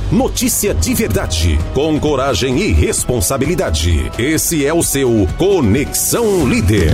Notícia de verdade, com coragem e responsabilidade. Esse é o seu Conexão Líder.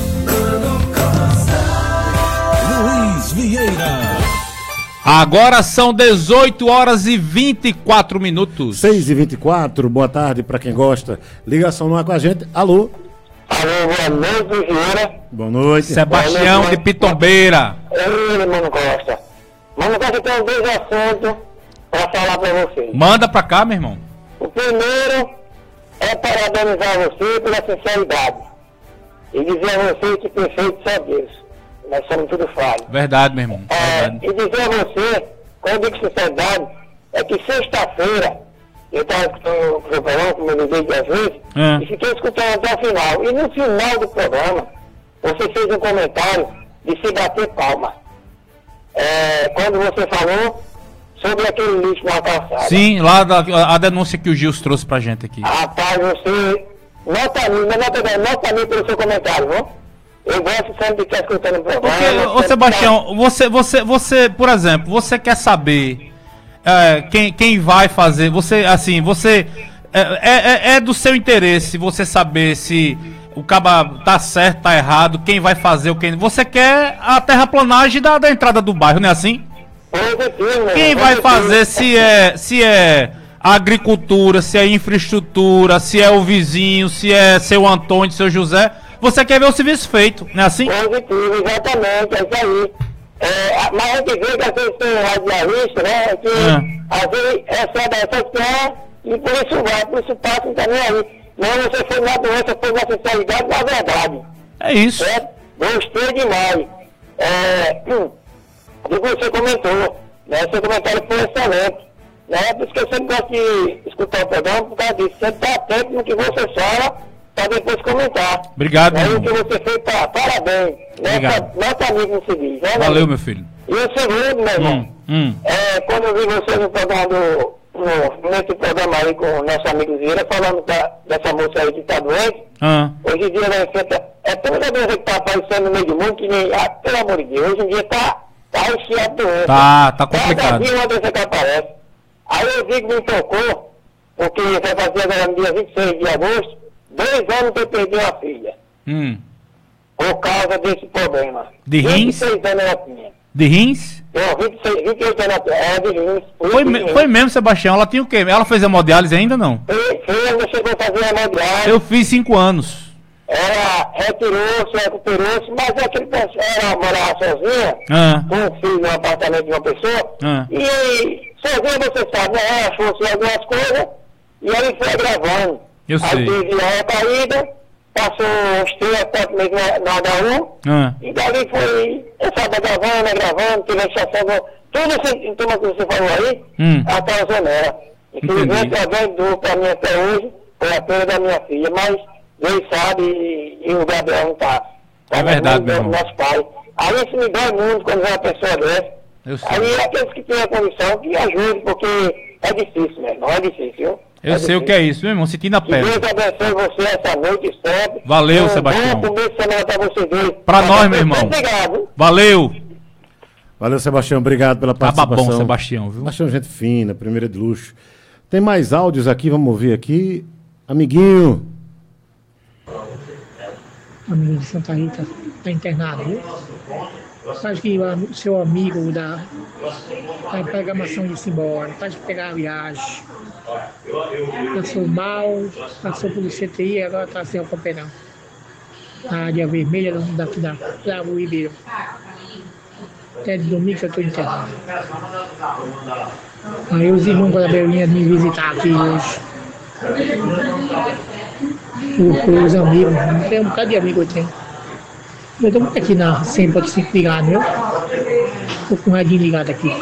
Luiz Vieira. Agora são 18 horas e 24 minutos. 6h24, boa tarde para quem gosta. Ligação no ar com a gente. Alô? Alô, boa noite, Vieira. Boa noite. Sebastião de Pitombeira. Ei, Mano Costa. Mano Costa, tem dois assuntos para falar para você. Manda pra cá, meu irmão. O primeiro é parabenizar você pela sinceridade e dizer a você que perfeito só Deus. Nós somos tudo falhos. Verdade, meu irmão. Verdade. E dizer a você, quando eu digo sinceridade, é que sexta-feira eu estava escutando o programa, como eu liguei 10 vezes, e fiquei escutando até o final. E no final do programa, você fez um comentário de se bater palma. Quando você falou sobre aquele lixo na calçada. Sim, lá a denúncia que o Gils trouxe pra gente aqui. Rapaz, você nota mim pelo seu comentário, viu? Eu gosto sempre de estar escutando o programa. Porque, ô Sebastião, você, por exemplo, você quer saber quem vai fazer, você é do seu interesse você saber se o caba tá certo, tá errado, quem vai fazer, você quer a terraplanagem da entrada do bairro, não é assim? Quem vai fazer, se é a agricultura, se é a infraestrutura, se é o vizinho, se é seu Antônio, seu José, você quer ver o serviço feito, não é assim? Positivo, exatamente, é isso aí. Mas a gente vê que às vezes tem radialista, né? Que às vezes recebe essa quer e por isso passa, não tá nem aí. Não, você foi na doença, foi na sinceridade, na verdade. É isso. Gostei demais. E você comentou, né? Seu comentário foi excelente. Né? Por isso que eu sempre gosto de escutar o programa, por causa disso. Você está atento no que você fala, para depois comentar. Obrigado, meu irmão. O que você fez, parabéns. Nota amigo no seguinte, né? Valeu, meu filho. E o segundo, meu irmão, quando eu vi você no programa nesse programa aí com o nosso amigo Vieira, falando dessa moça aí que está doente, hoje em dia ela enfrenta, toda doença que está aparecendo no meio do mundo, que nem, pelo amor de Deus, hoje em dia está recheado de doença. Tá complicado. Cada dia uma doença que aparece. Aí eu vi que me tocou, porque vai fazer agora no dia 26 de agosto, 2 anos que eu perdi uma filha. Por causa desse problema. De rins? 26 anos ela tinha. De rins? Não, 28 anos ela tinha. De rins. Foi mesmo, Sebastião. Ela tinha o quê? Ela fez hemodiálise ainda não? Ela chegou a fazer hemodiálise. Eu fiz 5 anos. Ela retirou-se, recuperou-se, mas aquele pessoal, ela morava sozinha, com um filho no apartamento de uma pessoa, e sozinha você sabe, né? Ela achou-se algumas coisas, e aí foi gravando. Eu sei. Aí teve a recaída, passou uns 3 a 4 meses na H1, e dali foi, gravando, teve a inchação, todo esse sintoma que você falou aí, ela causou nela. Infelizmente, alguém doou para mim até hoje, foi a perda da minha filha, mas Deus sabe e o Gabriel não tá. É verdade, meu irmão. Nosso pai. Aí isso me dói muito quando vem uma pessoa dessa. Eu sei. Aí aqueles que têm a condição, que ajudem, porque é difícil, né? Não é difícil, viu? Eu sei o que é isso, meu irmão, sentindo a pele. Deus abençoe você essa noite sempre. Valeu, Sebastião. Bom começo de semana pra você dois. Pra nós, meu irmão. Obrigado. Valeu. Valeu, Sebastião, obrigado pela participação. Tá bom, Sebastião, viu? Sebastião, gente fina, primeira de luxo. Tem mais áudios aqui, vamos ouvir aqui. Amiguinho. Amigo de Santa Rita, está internado, viu? Acho que o seu amigo da programação de ir embora, faz pegar a viagem. Passou mal, passou pelo CTI, agora está sem operar. A área vermelha da Rua Ribeiro. Até de domingo que eu estou internado. Aí os irmãos da Belinha me visitar aqui hoje. Os amigos, tem um bocado de amigo eu tenho. Eu estou muito aqui na 100.5 ligado, viu? Estou com o radinho ligado aqui.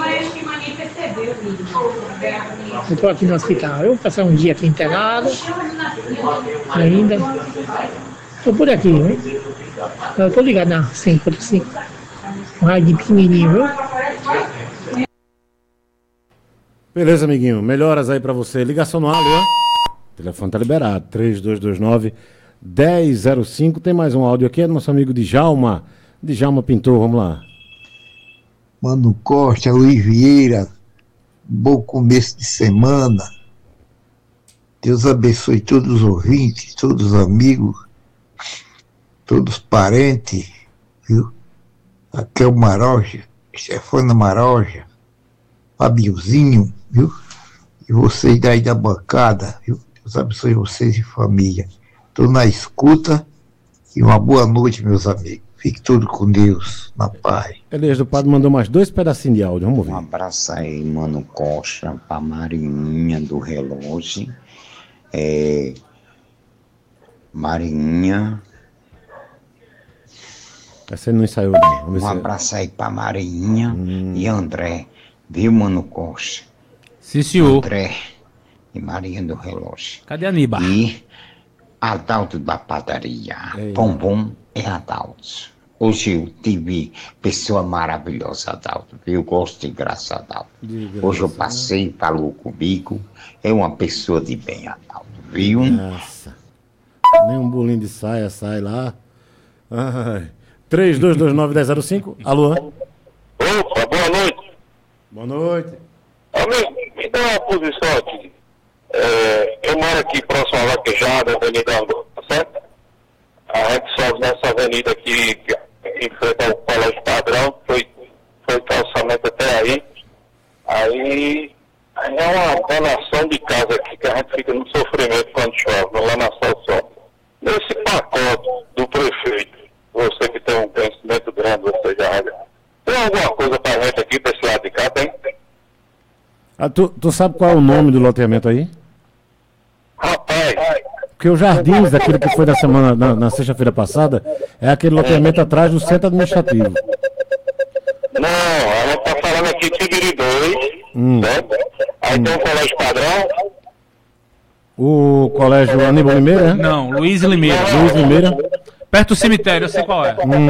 Eu estou aqui no hospital. Eu vou passar um dia aqui internado. Ainda. Estou por aqui, viu? Eu estou ligado na 100.5. Um radinho pequenininho, viu? Beleza, amiguinho. Melhoras aí pra você. Ligação no ar, Luan. O telefone tá liberado. 3229-1005. Tem mais um áudio aqui. É do nosso amigo Djalma. Djalma Pintor, vamos lá. Mano Costa, Luiz Vieira. bom começo de semana. Deus abençoe todos os ouvintes, todos os amigos, todos os parentes, viu? Aqui é o Maroja, Stefana Maroja, Fabiozinho, viu? E vocês daí da bancada, viu? Deus abençoe vocês e família. Estou na escuta e uma boa noite, meus amigos. Fique tudo com Deus, na paz. Beleza, o padre mandou mais 2 pedacinhos de áudio, vamos ouvir. Um abraço aí, Mano Costa, pra Marinha do Relógio. Marinha. Essa ele não ensaiou, não. Um abraço aí pra Marinha e André. Viu, Mano Costa? Sim, senhor. André e Marinha do Relógio. Cadê a Niba? E Adalto da padaria. Pombom é Adalto. Hoje eu tive pessoa maravilhosa, Adalto. Eu gosto de graça, Adalto. Hoje eu passei, falou comigo. É uma pessoa de bem, Adalto. Viu? Nossa. Nem um bolinho de saia sai lá. 3229-1005. Alô? Opa, boa noite. Boa noite. Amigo, me dá uma posição aqui. Eu moro aqui próximo à Vaquejada, Avenida Angola, certo? A gente sobe nessa avenida aqui, em frente ao Colégio Padrão, foi calçamento até aí. Aí é uma donação de casa aqui, que a gente fica no sofrimento quando chove, lá na Sol. Nesse pacote do prefeito, você que tem um conhecimento grande, você já tem alguma coisa pra gente aqui, desse lado de cá, tem? Tu sabe qual é o nome do loteamento aí? Rapaz, Porque o Jardins, aquele que foi da semana, na sexta-feira passada, é aquele loteamento atrás do centro administrativo. não, a gente tá falando aqui de Tibiri 2, certo? Aí tem o Colégio Padrão. O colégio Aníbal Limeira, né? Não, Luiz Limeira. Luiz Limeira. Perto do cemitério, eu sei qual é. Pronto,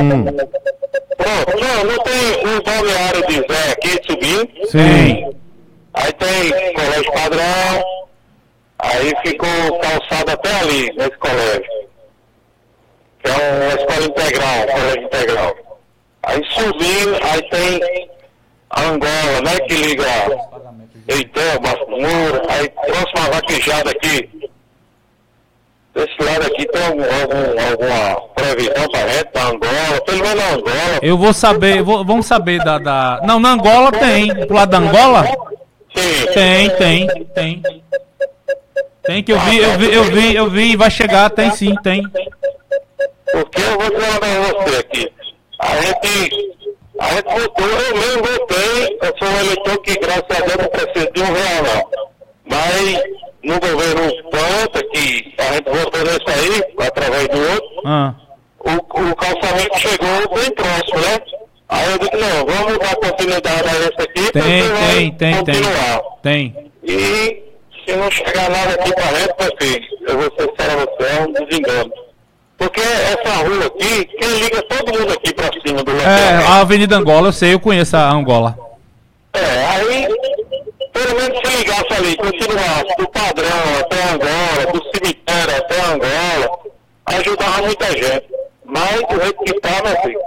não tem um balneário de Zé aqui subindo. Sim. Aí tem Colégio Padrão. Aí ficou calçado até ali, nesse colégio. Que é uma escola integral, um colégio integral. Aí subindo, aí tem a Angola, né, que liga Eitel, Basmura, aí próximo à Vaquejada aqui. Desse lado aqui tem alguma previsão para gente, da Angola, pelo menos na Angola. Eu vou saber, vamos saber da... Não, na Angola tem. Pro lado da Angola? Sim. Tem. Tem que eu vi, vai chegar, tem sim, tem. Porque eu vou falar pra você aqui. A gente votou, eu mesmo votei, eu sou um eleitor que, graças a Deus, não precisa de R$1 não. Mas no governo Planta, que a gente votou nesse aí, através do outro, o calçamento chegou bem próximo, né? Aí eu disse, não, vamos dar continuidade a esse aqui, Tem. E se não chegar nada aqui pra gente, meu filho, eu vou ser sério a você, é um desengano. Porque essa rua aqui, quem liga todo mundo aqui pra cima do local. A Avenida Angola, eu sei, eu conheço a Angola. Aí, pelo menos se ligasse ali, continuasse do Padrão até Angola, do cemitério até Angola, ajudava muita gente. Mas do jeito que tá, meu filho.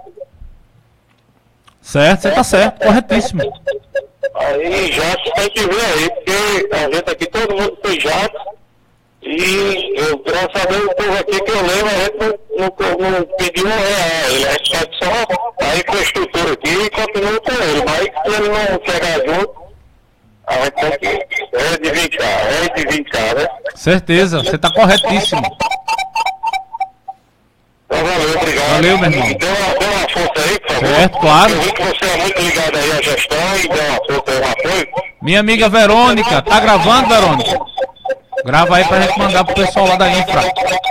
Certo, você tá certo, corretíssimo. Aí jatos tem que ver aí, porque a gente aqui, todo mundo tem jatos. E eu, graças a Deus, o povo aqui que eu lembro, a gente não pediu R$1. Ele recebe só a infraestrutura aqui e continua com ele. Mas se ele não chegar junto, a gente tem que reivindicar, né? Certeza, você tá corretíssimo. Então valeu, obrigado. Valeu, meu irmão. Dê uma força aí, por favor. Certo, claro. Eu vi que você é muito ligado aí à gestão e dê uma força aí, um apoio. Minha amiga Verônica, tá gravando, Verônica? Grava aí pra gente mandar pro pessoal lá da Infra.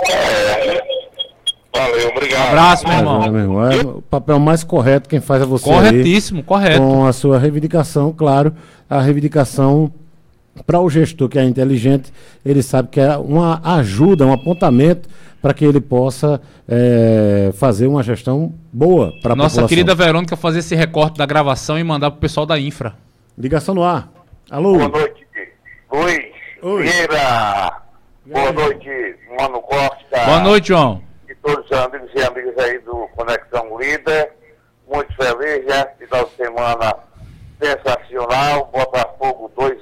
Valeu, obrigado. Abraço, meu irmão. Meu irmão. É o papel mais correto quem faz é você. Corretíssimo, correto. Com a sua reivindicação, claro, a reivindicação para o gestor que é inteligente, ele sabe que é uma ajuda, um apontamento para que ele possa fazer uma gestão boa para a população. Nossa querida Verônica fazer esse recorte da gravação e mandar pro pessoal da Infra. Ligação no ar. Alô? Boa noite, Luiz Vieira. Boa noite, Mano Costa. Boa noite, João. E todos os amigos e amigas aí do Conexão Líder. Muito feliz, né? Final de semana sensacional. Botafogo 2-1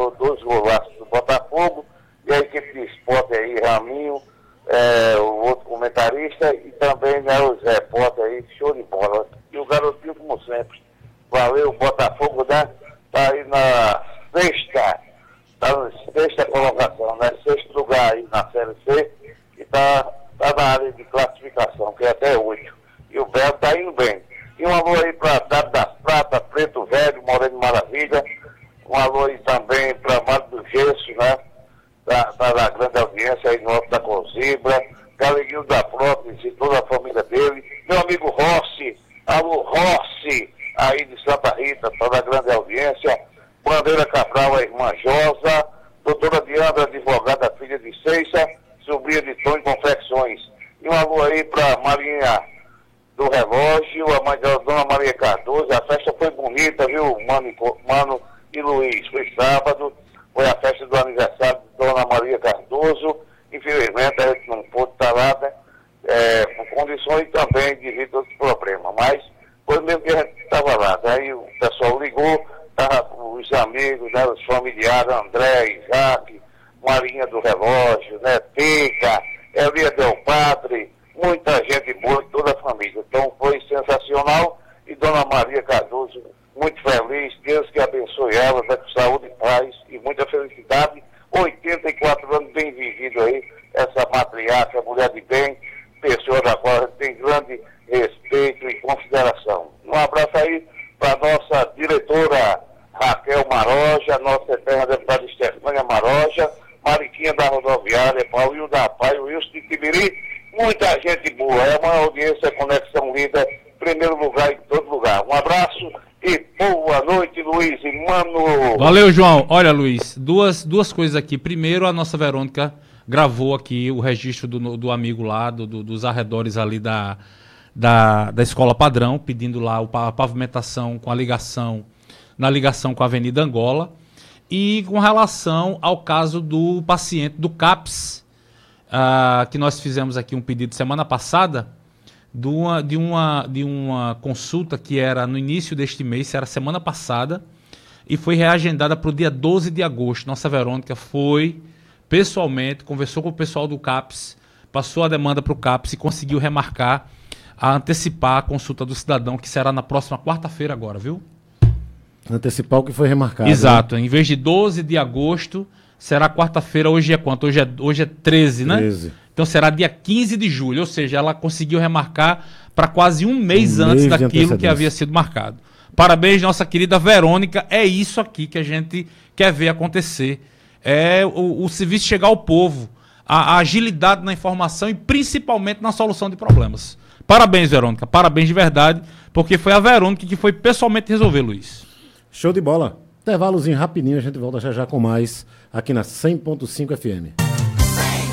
marcou 2 golaços do Botafogo, e a equipe de esporte aí, Raminho, o outro comentarista, e também, né, os repórteres aí, show de bola. E o garotinho, como sempre, valeu, o Botafogo, né? Tá aí na sexta colocação, né? 6º lugar aí na Série C, e tá na área de classificação, que é até 8. E o Belo tá indo bem. E um alô aí para Dado das Pratas, Preto Velho, Moreno Maravilha. Um alô aí também para Mário do Gesso, né? Da grande audiência aí no Alto da Cozibra. Galeguinho da Prótese e toda a família dele. Meu amigo Rossi, alô Rossi, aí de Santa Rita, toda a grande audiência. Bandeira Cabral, a irmã Josa. Doutora Diana, advogada, filha de Seixa, sobrinha de Tom em Confecções. E um alô aí para Marinha do Relógio, a mãe da Dona Maria Cardoso. A festa foi bonita, viu, Mano e Luiz? Foi sábado, foi a festa do aniversário de Dona Maria Cardoso. Infelizmente a gente não pôde estar lá, né? Por condições também devido a outros problemas, mas foi mesmo que a gente estava lá. Daí o pessoal ligou, os amigos, né, os familiares, André, Isaac, Marinha do Relógio, né, Teca, Elia Del Padre, muita gente boa e toda a família. Então foi sensacional, e Dona Maria Cardoso muito feliz, Deus que abençoe ela, né, com saúde e paz e muita felicidade. 84 anos bem vivido aí, essa matriarca, mulher de bem, pessoa da qual tem grande respeito e consideração. Um abraço aí para nossa diretora Raquel Maroja, nossa eterna deputada Estefânia Maroja, Mariquinha da Rodoviária, Paulinho da Pai, Wilson de Tibiri, muita gente boa. É uma audiência Conexão Líder, primeiro lugar em todo lugar. Um abraço e boa noite, Luiz e Mano. Valeu, João. Olha, Luiz, duas coisas aqui. Primeiro, a nossa Verônica gravou aqui o registro do amigo lá, dos arredores ali da Escola Padrão, pedindo lá a pavimentação com a ligação, na ligação com a Avenida Angola. E com relação ao caso do paciente do CAPS, que nós fizemos aqui um pedido semana passada, de uma consulta que era no início deste mês, era semana passada, e foi reagendada para o dia 12 de agosto. Nossa Verônica foi pessoalmente, conversou com o pessoal do CAPS, passou a demanda para o CAPS e conseguiu remarcar, antecipar a consulta do cidadão, que será na próxima quarta-feira agora, viu? Antecipar o que foi remarcado. Exato. Né? Em vez de 12 de agosto, será quarta-feira. Hoje é quanto? Hoje é 13, né? 13. Então será dia 15 de julho. Ou seja, ela conseguiu remarcar para quase um mês antes daquilo que havia sido marcado. Parabéns, nossa querida Verônica. É isso aqui que a gente quer ver acontecer. É o serviço chegar ao povo. A agilidade na informação e principalmente na solução de problemas. Parabéns, Verônica. Parabéns de verdade. Porque foi a Verônica que foi pessoalmente resolver, Luiz. Show de bola. Intervalozinho rapidinho, a gente volta já com mais aqui na 100.5 FM.